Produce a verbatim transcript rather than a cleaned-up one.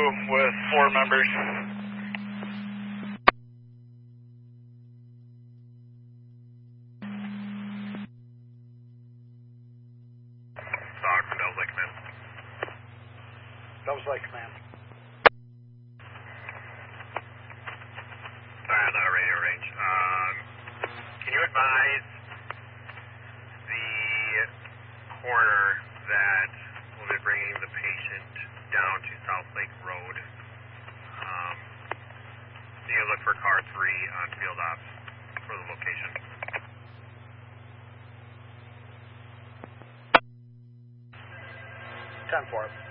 with four members. Dog from Devils Lake Command. Devils Lake Command. And uh, radio range. Um, can you advise the coroner that will be bringing the patient down to South Lake Road? Um, you can look for car three on field ops for the location. ten four.